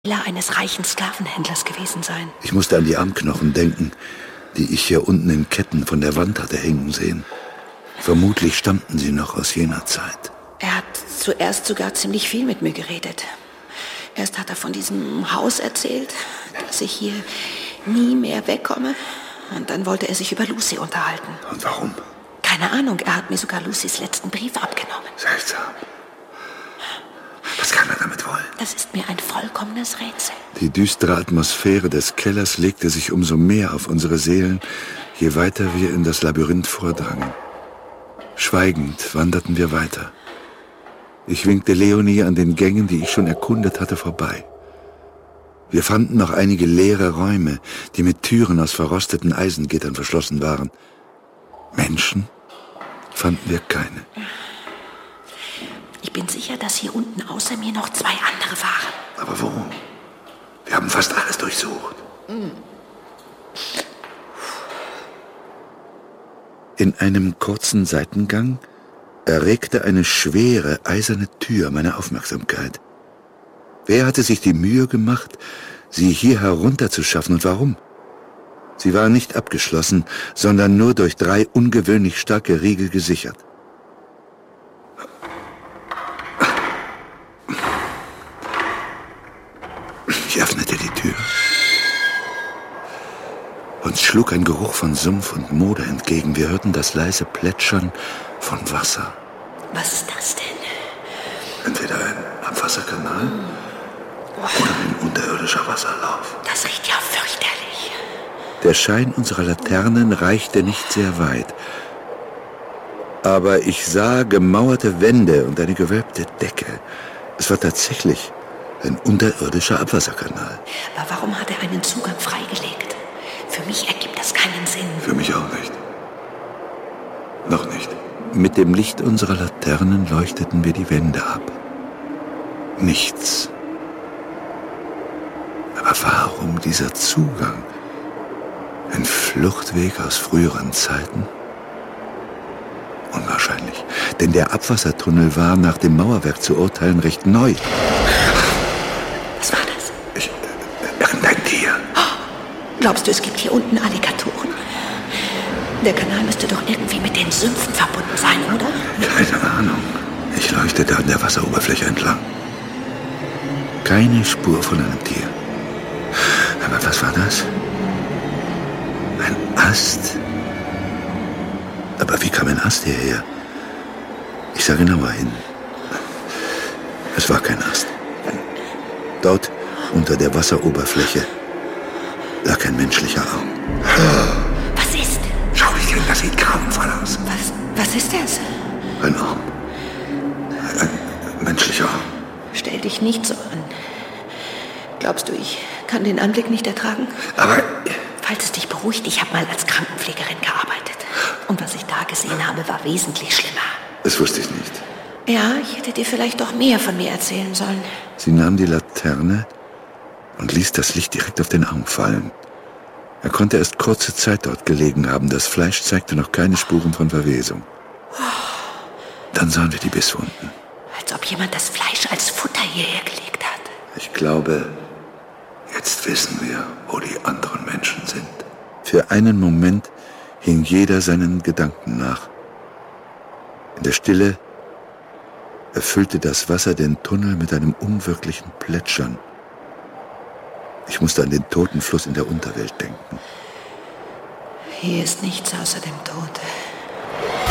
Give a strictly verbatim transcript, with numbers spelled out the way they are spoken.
eines reichen Sklavenhändlers gewesen sein. Ich musste an die Armknochen denken, die ich hier unten in Ketten von der Wand hatte hängen sehen. Vermutlich stammten sie noch aus jener Zeit. Er hat zuerst sogar ziemlich viel mit mir geredet. Erst hat er von diesem Haus erzählt, dass ich hier nie mehr wegkomme. Und dann wollte er sich über Lucy unterhalten. Und warum? Keine Ahnung, er hat mir sogar Lucys letzten Brief abgenommen. Seltsam. Was kann er damit wollen? Das ist mir ein vollkommenes Rätsel. Die düstere Atmosphäre des Kellers legte sich umso mehr auf unsere Seelen, je weiter wir in das Labyrinth vordrangen. Schweigend wanderten wir weiter. Ich winkte Leonie an den Gängen, die ich schon erkundet hatte, vorbei. Wir fanden noch einige leere Räume, die mit Türen aus verrosteten Eisengittern verschlossen waren. Menschen fanden wir keine. Ich bin sicher, dass hier unten außer mir noch zwei andere waren. Aber wo? Wir haben fast alles durchsucht. Mhm. In einem kurzen Seitengang erregte eine schwere, eiserne Tür meine Aufmerksamkeit. Wer hatte sich die Mühe gemacht, sie hier herunterzuschaffen und warum? Sie war nicht abgeschlossen, sondern nur durch drei ungewöhnlich starke Riegel gesichert. Ich öffnete die Tür. Uns schlug ein Geruch von Sumpf und Moder entgegen. Wir hörten das leise Plätschern von Wasser. Was ist das denn? Entweder ein Abwasserkanal hm. oder ein unterirdischer Wasserlauf. Das riecht ja fürchterlich. Der Schein unserer Laternen reichte nicht sehr weit. Aber ich sah gemauerte Wände und eine gewölbte Decke. Es war tatsächlich ein unterirdischer Abwasserkanal. Aber warum hat er einen Zugang freigelegt? Für mich ergibt das keinen Sinn. Für mich auch nicht. Noch nicht. Mit dem Licht unserer Laternen leuchteten wir die Wände ab. Nichts. Aber warum dieser Zugang? Ein Fluchtweg aus früheren Zeiten? Unwahrscheinlich. Denn der Abwassertunnel war nach dem Mauerwerk zu urteilen recht neu. Was war das? Ich, irgendein Tier. Glaubst du, es gibt hier unten Alligatoren? Der Kanal müsste doch irgendwie mit den Sümpfen verbunden sein, oder? Keine Ahnung. Ich leuchtete an der Wasseroberfläche entlang. Keine Spur von einem Tier. Aber was war das? Ein Ast? Aber wie kam ein Ast hierher? Ich sah genauer hin. Es war kein Ast. Dort, unter der Wasseroberfläche, lag ein menschlicher Arm. Was ist? Schau dich hin, das sieht grauenvoll aus. Was, was ist das? Ein Arm. Ein menschlicher Arm. Stell dich nicht so an. Glaubst du, ich kann den Anblick nicht ertragen? Aber... Falls es dich beruhigt, ich habe mal als Krankenpflegerin gearbeitet. Und was ich da gesehen habe, war wesentlich schlimmer. Das wusste ich nicht. Ja, ich hätte dir vielleicht doch mehr von mir erzählen sollen. Sie nahm die Laterne und ließ das Licht direkt auf den Arm fallen. Er konnte erst kurze Zeit dort gelegen haben. Das Fleisch zeigte noch keine Spuren von Verwesung. Dann sahen wir die Bisswunden. Als ob jemand das Fleisch als Futter hierher gelegt hat. Ich glaube, jetzt wissen wir, wo die anderen Menschen sind. Für einen Moment hing jeder seinen Gedanken nach. In der Stille erfüllte das Wasser den Tunnel mit einem unwirklichen Plätschern. Ich musste an den toten Fluss in der Unterwelt denken. Hier ist nichts außer dem Tod.